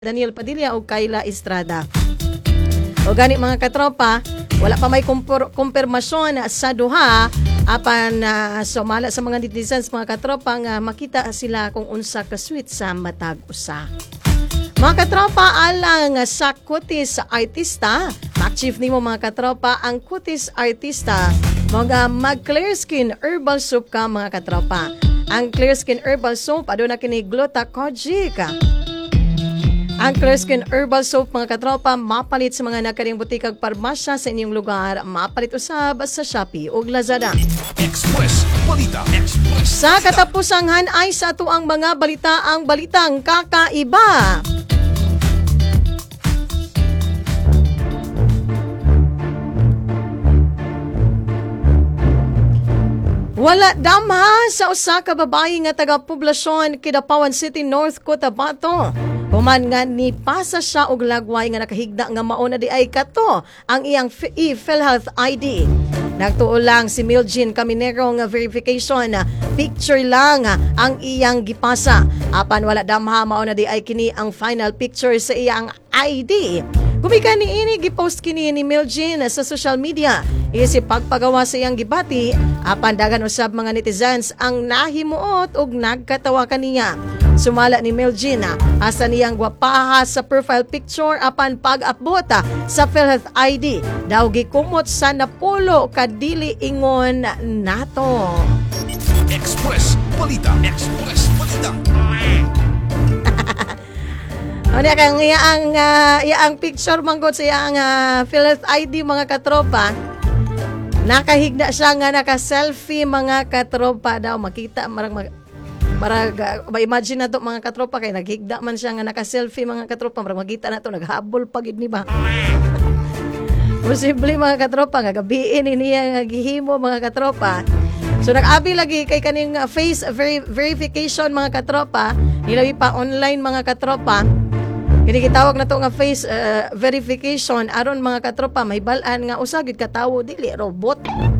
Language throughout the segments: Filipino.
Daniel Padilla o Kayla Estrada. O gani mga katropa, wala pa may kumpirmasyon sa duha apan sumala sa mga netizens mga katropa nga makita sila kung unsa ka sweet sa matag usa. Mga katropa, alang sa kutis artista, ma-achieve nimo mga katropa ang kutis artista, mag-clear skin herbal soap ka mga katropa. Ang clear skin herbal soap aduna kini glucocorticoid. Ang Clear Skin Herbal Soap mga katropa, mapalit sa mga nakaring butikag parmasya sa inyong lugar, mapalit usab sa Shopee ug Lazada. Express Balita. Express. Sa katapusanghan ay sa tuang mga balita ang balitang kakaiba. Wala damha sa usa ka babae nga taga-poblasyon Kidapawan City, North Cotabato. Human nga ni pasa siya og lagway nga nakahigda nga mao na di ay kato ang iyang PhilHealth ID. Nagtuo lang si Miljean Caminero nga verification picture lang ang iyang gipasa. Apan wala damha mao na di ay kini ang final picture sa iyang ID. Gumikan niini gipost kini ni Miljean sa social media. Isip pagpagawa sa iyang gibati, apan dagan usab mga netizens ang nahimuot ug nagkatawa kaniya. Sumala ni Miljean asa niyang gwapaha sa profile picture apan pag-upload sa PhilHealth ID. Daw gikumot sa napulo kadili ingon nato. Express Balita. Express Balita. Ano kang iyaang picture manggod sa iyang PhilHealth ID mga katropa. Nakahigda siya nga naka-selfie mga katropa daw makita marag ma-imagine na to mga katropa kay naghigda man siya nga naka-selfie mga katropa marag makita na to naghabol pagid ni ba. Posible mga katropa nga gabiin niya nga gihimo mga katropa. So nag-abi lagi kay kaning face verification mga katropa, nilawi pa online mga katropa. Kini gitawag na to nga face verification aron mga katropa may balan nga usa gid katawo dili robot.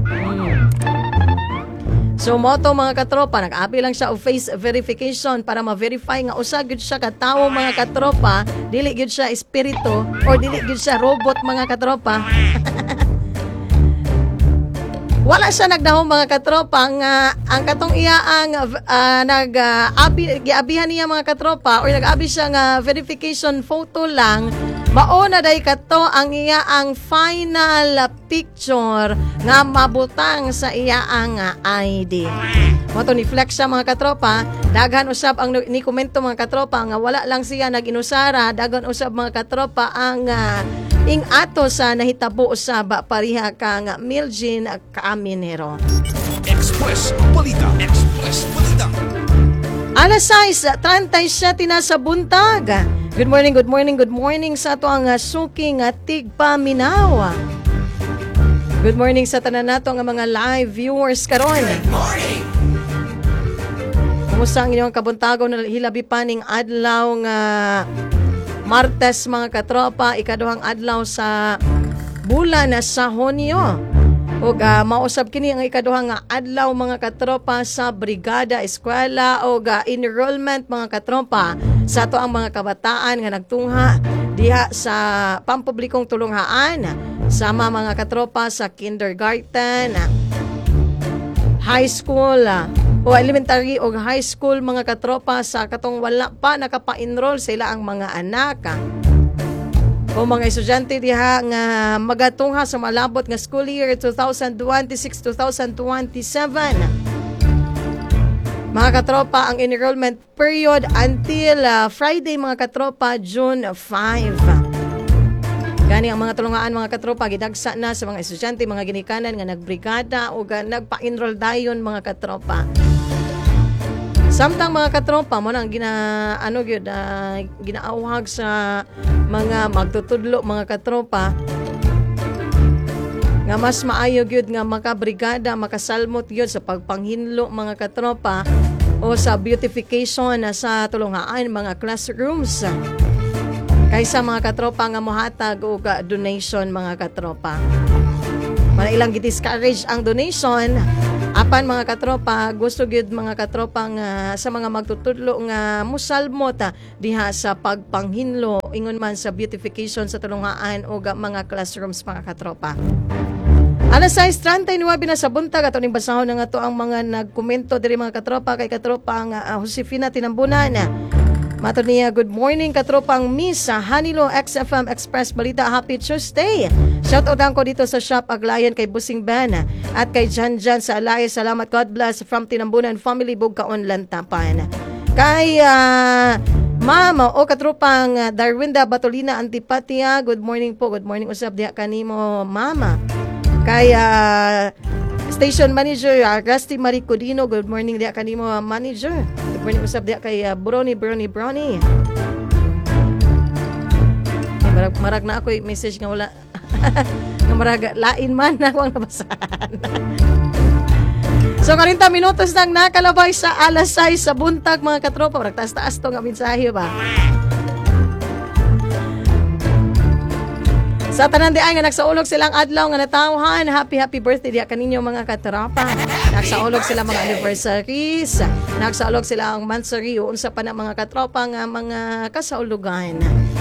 So mo to mga katropa nag-abi lang siya og face verification para ma-verify nga usa gid siya katawo mga katropa, dili gid siya espiritu or dili gid siya robot mga katropa. Wala siya nagdahom mga katropa nga ang katong iya ang giabihan niya mga katropa or nag-abi siya nga verification photo lang mao na day kato ang iya ang final picture nga mabutang sa iya ang ID. Moto ni flex siya mga katropa, daghan usab ang ni komento mga katropa nga wala lang siya nag-inusara, daghan usab mga katropa ang ing ato sa nahitabo usab pariha ka nga Miljean Caminero. Express Balita. Express Balita. Alas 6:37 na sa buntag. Good morning sa ato ang suking tigpaminaw. Good morning sa tanan nato nga mga live viewers karon. Good morning. Kumusta ang inyong kabuntagaw na hilabi paning adlaw nga Martes mga katropa, ikaduhang adlaw sa bulan sa Hunyo. Ug mausab kini ang ikaduhang adlaw mga katropa sa brigada, eskwela o enrollment mga katropa sa ato ang mga kabataan nga nagtungha diha sa pampublikong tulunghaan sama mga katropa sa kindergarten, high school, o elementary o high school mga katropa sa katong wala pa nakapa-enroll sila ang mga anak. O mga estudyante diha nga magatungha sa malabot nga school year 2026-2027. Mga katropa, ang enrollment period until Friday mga katropa, June 5. Gani ang mga tulungaan mga katropa gidagsa na sa mga estudyante, mga ginikanan nga nagbrigada o nagpa-enroll dayon mga katropa. Samtang mga katropa mo nang ginaawhag sa mga magtutudlo mga katropa nga mas maayo gyud nga makabrigada makasalmot gyud sa pagpanghinlo mga katropa o sa beautification sa tulunghaan mga classrooms kaysa mga katropa nga mohatag og donation mga katropa. Para ilang gidiscourage ang donation Apan mga katropa, gusto gyud mga katropa nga sa mga magtutudlo nga musalmot diha sa pagpanghinlo ingon man sa beautification sa tulungaan o mga classrooms mga katropa. Alas 6:39 na sa buntag ato ning basahon na nga to ang mga nagkomento diri mga katropa kay katropa nga Josefina Tinambunan. Mato niya, good morning katropang Miss sa Hanilo XFM Express Balita, happy Tuesday. Shout out ko dito sa shop Aglayan kay Busing Ben at kay Jan sa Alay. Salamat, God bless from Tinambunan Family Bugkaon Lantapan. Kay Mama o katropang Darwinda Batolina Antipatia, good morning po. Good morning usab diha kanimo Mama. Kay Station Manager Rusty Maricodino, good morning diha kanimo Manager. Good morning usab diha kay Brony. Marag na ako message nga wala nga marag lain man na akong nabasahan. So 40 minutos nang nakalabay sa alas 6 sa buntag mga katropa. Marag taas-taas to nga mensahe ba. Sa tanan di ay nga nagsaulog silang adlaw nga natawhan, happy birthday diha kaninyo mga katropa. Nagsaulog sila mga anniversaries, nagsaulog sila ang monthsary o unsa pa na mga katropa nga mga kasaulugan.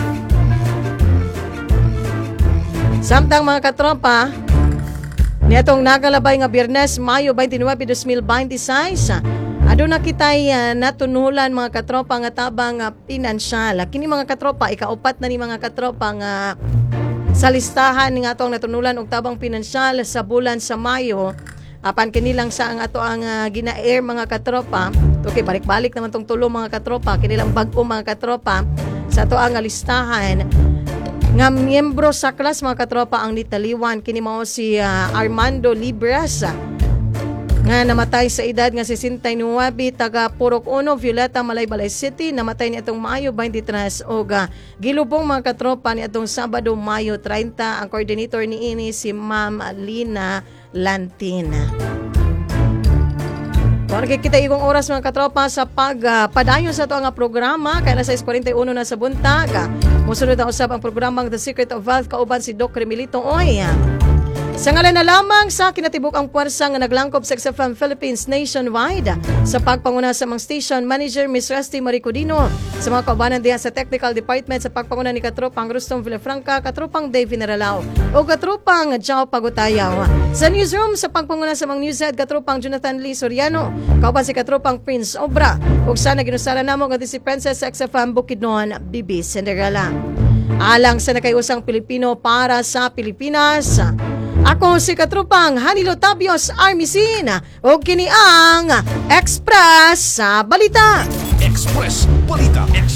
Samtang mga katropa, nitong nagalabay nga Biyernes, Mayo 29, 2026, aduna kitay natunulan mga katropa nga tabang pinansyal. Kini mga katropa, ikaupat na ni mga katropa nga sa listahan nga atong natunulan og tabang pinansyal sa bulan sa Mayo. Apan kini lang sa ang ato ang gina-air mga katropa. Okay, balik-balik naman tong tulo mga katropa. Kini lang bag-o mga katropa sa ato ang listahan nga miyembro sa class mga katropa ang nitaliwan. Kini mao si Armando Libras nga namatay sa edad nga 69, taga Purok 1, Violeta, Malaybalay City. Namatay ni atong Mayo 23 o gilubong mga katropa ni atong Sabado Mayo 30. Ang coordinator ni ini si Ma'am Lina Lantin. Porque kita igong oras mga katropa sa pagpadayon sa ito ang programa. Kaya nasa 6:41 na sa buntag. Musunod ang usap ang programang The Secret of Wealth kauban si Doc Remilito Oy. Sa ngalan na lamang sa kinatibuk ang puwersa nga naglangkob sa XFM Philippines nationwide sa pagpanguna sa mga station manager Miss Rusty Maricodino, sa mga kaubanan diha sa technical department sa pagpanguna ni Katropang Rustong Villafranca, Katropang Dave Vinaralao o Katropang Jao Pagutayaw. Sa newsroom sa pagpanguna sa mga newshead Katropang Jonathan Lee Soriano, kauban si Katropang Prince Obra ug sana ginusara namo nga si Princess sa XFM Bukidnon Bibi Cinderella. Alang sa nakayusang Pilipino para sa Pilipinas. Ako si Katropang Hanilo Tabios Armisin o kini ang Express sa Balita. Express Balita.